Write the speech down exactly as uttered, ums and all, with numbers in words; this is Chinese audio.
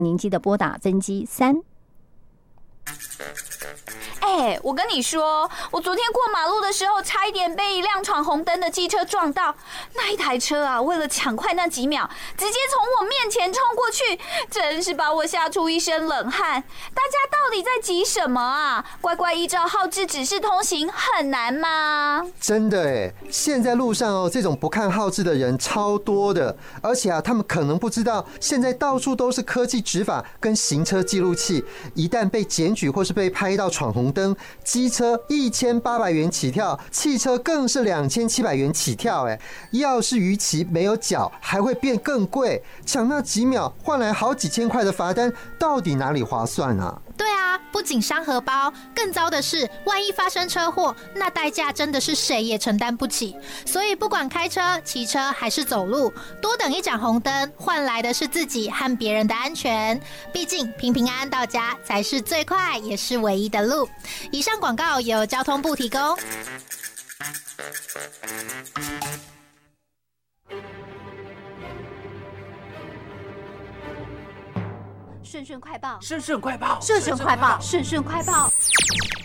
您记得拨打分机三。 哎、欸，我跟你说，我昨天过马路的时候，差一点被一辆闯红灯的机车撞到。那一台车啊，为了抢快那几秒，直接从我面前冲过去，真是把我吓出一身冷汗。大家到底在急什么啊？乖乖依照号志指示通行很难吗？ 真的哎，现在路上哦，这种不看号志的人超多的，而且啊，他们可能不知道，现在到处都是科技执法跟行车记录器，一旦被检举或是被拍到闯红灯，机车一千八百元起跳，汽车更是两千七百元起跳。哎，要是逾期没有缴，还会变更贵。抢那几秒换来好几千块的罚单，到底哪里划算啊？ 对啊，不仅伤荷包，更糟的是，万一发生车祸，那代价真的是谁也承担不起。所以不管开车、骑车还是走路，多等一盏红灯，换来的是自己和别人的安全。毕竟平平安安到家才是最快也是唯一的路。以上广告由交通部提供。 顺顺快报， 顺顺快报， 顺顺快报，顺顺快报。